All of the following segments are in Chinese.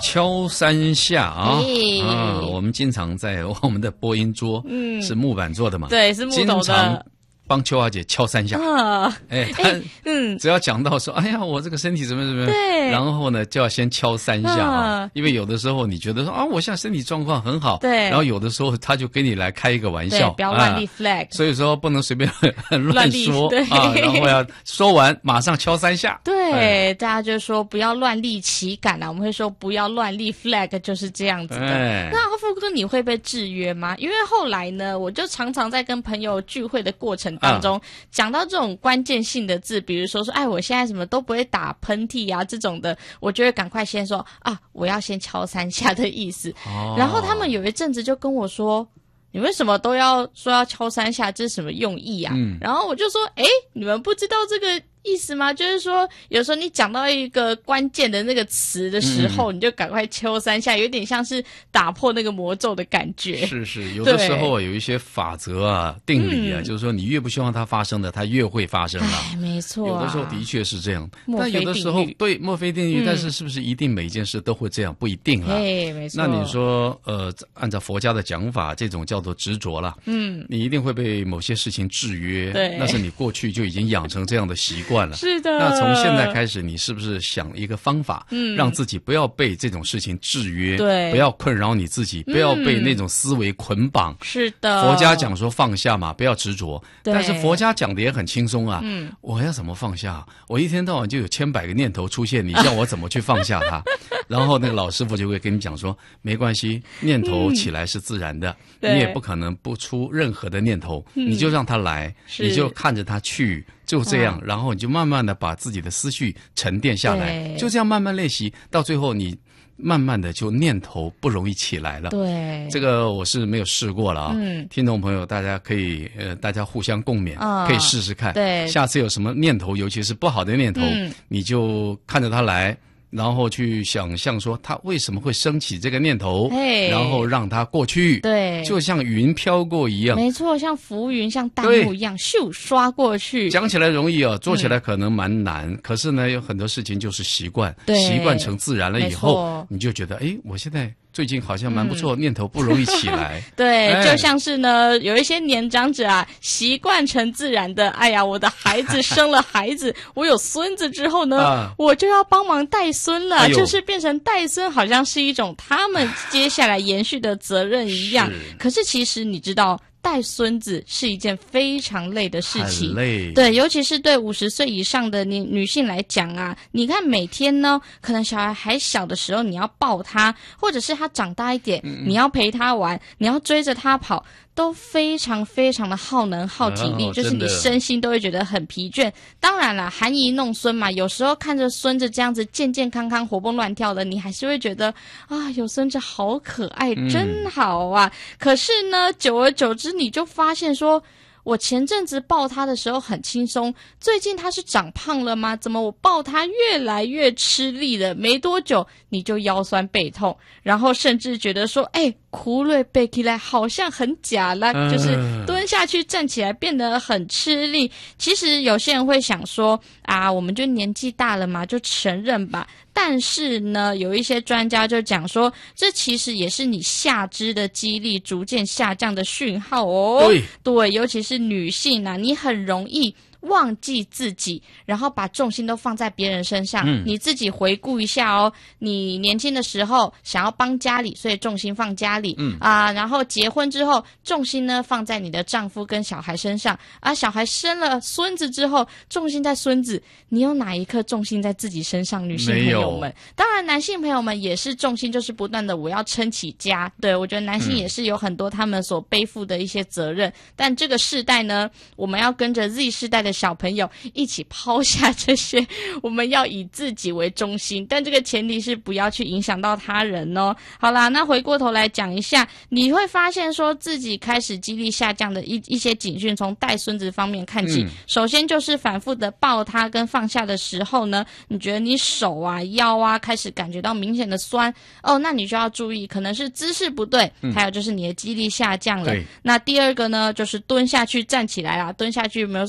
敲三下啊！我们经常在我们的播音桌，是木板做的嘛？ 对，是木头的。 经常帮秋华姐敲三下只要讲到说，哎呀，我这个身体怎么， 对， 然后呢就要先敲三下啊，因为有的时候你觉得说啊，我现在身体状况很好， 对， 然后有的时候他就给你来开一个玩笑， 不要乱立 flag， 所以说不能随便乱说啊，然后要说完马上敲三下， 对，大家就说不要乱立旗杆啊，我们会说不要乱立 flag， 就是这样子的。那富哥你会被制约吗？因为后来呢，我就常常在跟朋友聚会的过程当中讲到这种关键性的字，比如说哎，我现在什么都不会打喷嚏啊这种的，我就会赶快先说啊，我要先敲三下的意思。然后他们有一阵子就跟我说，你为什么都要说要敲三下，这是什么用意啊？然后我就说，你们不知道这个意思吗？就是说有时候你讲到一个关键的那个词的时候，你就赶快敲三下，有点像是打破那个魔咒的感觉。 是，有的时候有一些法则啊、定理啊，就是说你越不希望它发生的，它越会发生了。 没错， 有的时候的确是这样，但有的时候对墨菲定律，但是不是一定每一件事都会这样？不一定啦。 没错。 那你说按照佛家的讲法，这种叫做执着啦。你一定会被某些事情制约， 对， 那是你过去就已经养成这样的习惯了。 是的。 那从现在开始，你是不是想一个方法，让自己不要被这种事情制约， 对， 不要困扰你自己，不要被那种思维捆绑。 是的。 佛家讲说放下嘛，不要执着，但是佛家讲的也很轻松啊。我要怎么放下？我一天到晚就有千百个念头出现，你叫我怎么去放下它？然后那个老师傅就会跟你讲说，没关系，念头起来是自然的，你也不可能不出任何的念头，你就让它来，你就看着它去，就这样，然后你就慢慢的把自己的思绪沉淀下来，就这样慢慢练习，到最后你慢慢的就念头不容易起来了。 对， 这个我是没有试过了啊。听众朋友大家可以大家互相共勉，可以试试看。 对， 下次有什么念头，尤其是不好的念头，你就看着它来，然后去想象说他为什么会升起这个念头，然后让它过去， 对， 就像云飘过一样。 没错，像浮云像弹幕一样咻刷过去。 讲起来容易做起来可能蛮难，可是呢有很多事情就是习惯，习惯成自然了以后，你就觉得我现在最近好像蛮不错，念头不容易起来。 对，就像是呢，有一些年长者啊，习惯成自然的，哎呀，我的孩子生了孩子，我有孙子之后呢，我就要帮忙带孙了，就是变成带孙，好像是一种他们接下来延续的责任一样。可是其实你知道，带孙子是一件非常累的事情， 很累。 对，尤其是对50岁以上的女性来讲啊，你看每天呢，可能小孩还小的时候，你要抱他，或者是他长大一点，你要陪他玩，你要追着他跑，都非常非常的耗能耗体力，就是你身心都会觉得很疲倦。当然啦，含饴弄孙嘛，有时候看着孙子这样子健健康康活蹦乱跳的，你还是会觉得啊，有孙子好可爱，真好啊。可是呢，久而久之你就发现说，我前阵子抱他的时候很轻松，最近他是长胖了吗？怎么我抱他越来越吃力了？没多久你就腰酸背痛，然后甚至觉得说，苦累背起来好像很假啦，就是蹲下去站起来变得很吃力。其实有些人会想说啊，我们就年纪大了嘛，就承认吧。但是呢，有一些专家就讲说，这其实也是你下肢的肌力逐渐下降的讯号哦。对，尤其是女性啊，你很容易忘记自己，然后把重心都放在别人身上。你自己回顾一下哦，你年轻的时候想要帮家里，所以重心放家里，然后结婚之后重心呢放在你的丈夫跟小孩身上，小孩生了孙子之后重心在孙子，你有哪一刻重心在自己身上？女性朋友们，当然男性朋友们也是重心就是不断的我要撑起家。对，我觉得男性也是有很多他们所背负的一些责任，但这个世代呢，我们要跟着 Z 世代的小朋友一起抛下这些，我们要以自己为中心，但这个前提是不要去影响到他人哦。好啦，那回过头来讲一下，你会发现说自己开始肌力下降的一些警讯，从带孙子方面看起，首先就是反复的抱他跟放下的时候呢，你觉得你手啊腰啊开始感觉到明显的酸哦，那你就要注意，可能是姿势不对，还有就是你的肌力下降了。那第二个呢，就是蹲下去站起来啦，蹲下去比如说陪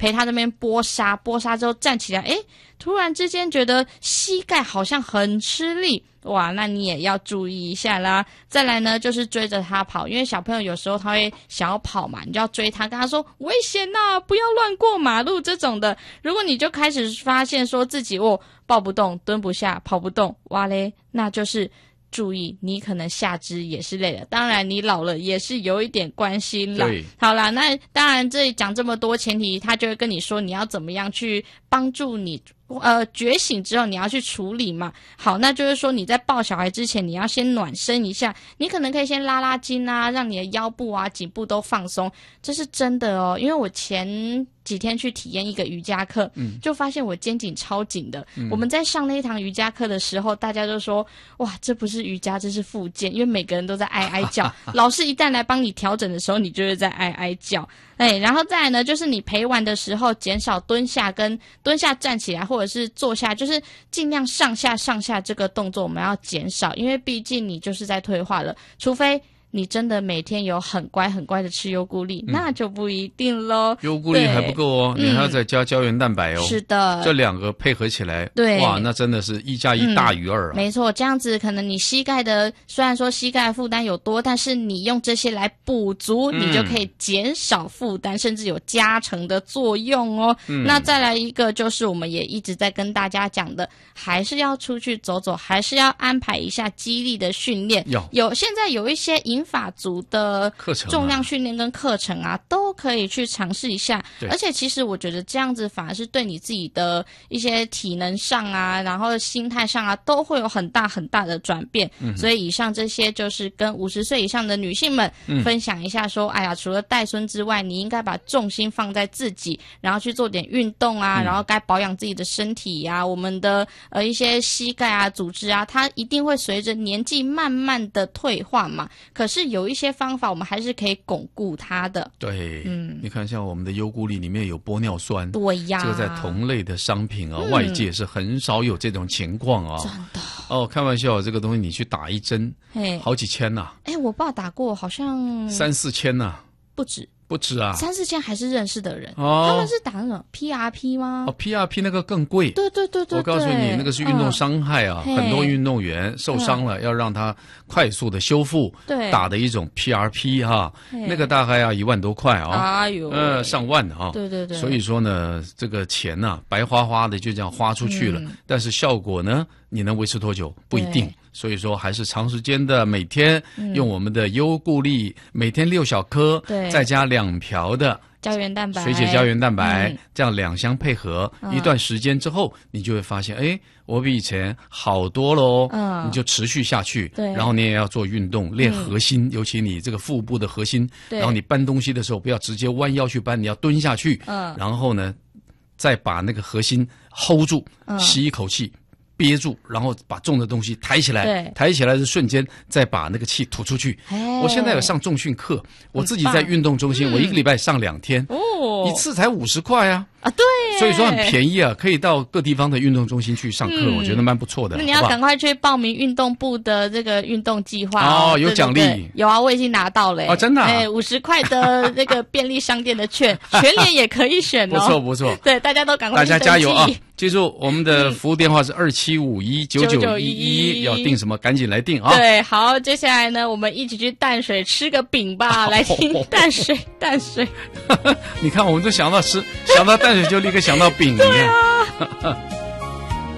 陪他那边拨沙之后站起来，突然之间觉得膝盖好像很吃力，哇，那你也要注意一下啦。再来呢，就是追着他跑，因为小朋友有时候他会想要跑嘛，你就要追他，跟他说危险呐，不要乱过马路这种的。如果你就开始发现说自己抱不动、蹲不下、跑不动，哇嘞，那就是注意，你可能下肢也是累了，当然你老了也是有一点关系啦。好啦，那当然这里讲这么多前提，他就会跟你说你要怎么样去帮助你觉醒之后你要去处理嘛。好，那就是说你在抱小孩之前你要先暖身一下，你可能可以先拉拉筋啊，让你的腰部啊颈部都放松，这是真的哦。因为我前几天去体验一个瑜伽课，就发现我肩颈超紧的。我们在上那一堂瑜伽课的时候，大家都说哇，这不是瑜伽，这是复健，因为每个人都在哀哀叫。老师一旦来帮你调整的时候，你就会在哀哀叫。然后再来呢，就是你陪玩的时候减少蹲下跟蹲下站起来或者是坐下，就是尽量上下这个动作我们要减少，因为毕竟你就是在退化了，除非你真的每天有很乖的吃优固力，那就不一定咯。 优固力还不够哦，你还要再加胶原蛋白哦。 是的， 这两个配合起来， 对， 哇，那真的是1+1大于2啊。 没错，这样子可能你膝盖的虽然说膝盖负担有多，但是你用这些来补足，你就可以减少负担，甚至有加成的作用哦。那再来一个就是我们也一直在跟大家讲的，还是要出去走走，还是要安排一下肌力的训练。现在有一些银发族的课程重量训练跟课程啊，都可以去尝试一下。而且其实我觉得这样子反而是对你自己的一些体能上啊，然后心态上啊，都会有很大的转变。所以以上这些就是跟50岁以上的女性们分享一下说，哎呀，除了带孙之外，你应该把重心放在自己，然后去做点运动啊，然后该保养自己的身体啊，我们的一些膝盖啊组织啊，它一定会随着年纪慢慢的退化嘛，可是有一些方法我们还是可以巩固它的。 对，你看像我们的优固力里面有玻尿酸， 对呀， 这个在同类的商品啊，外界是很少有这种情况啊。 真的哦，开玩笑，这个东西你去打一针，好几千呐。 我爸打过，好像 3-4千呐，不止啊 ，3-4千还是认识的人，他们是打那种 PRP 吗 ？PRP 那个更贵。 对， 我告诉你，那个是运动伤害啊，很多运动员受伤了，要让他快速的修复，打的一种 PRP 哈，那个大概要1万多块啊， 哎呦， 上万啊。 对。 所以说呢，这个钱呐，白花花的就这样花出去了，但是效果呢，你能维持多久不一定。所以说还是长时间的每天用我们的优固力，每天6小颗，再加2瓢的胶原蛋白， 水解胶原蛋白，这样2相配合，一段时间之后，你就会发现，我比以前好多了哦。你就持续下去，然后你也要做运动，练核心，尤其你这个腹部的核心。然后你搬东西的时候，不要直接弯腰去搬，你要蹲下去。然后呢，再把那个核心 hold 住，吸一口气。憋住，然后把重的东西抬起来，抬起来的瞬间再把那个气吐出去。我现在有上重训课，我自己在运动中心，我1个礼拜上2天，一次才50块啊。对，所以说很便宜啊，可以到各地方的运动中心去上课，我觉得蛮不错的。 那你要赶快去报名运动部的这个运动计划有奖励。 有啊，我已经拿到了。 真的 ？50块的那个便利商店的券，全联也可以选哦。 不错。 对，大家都赶快去登记。 大家加油啊！记住我们的服务电话是27519911，要订什么赶紧来订啊！ 对，好，接下来呢，我们一起去淡水吃个饼吧，来听淡水。 你看，我们都想到淡水，就立刻想到饼一样。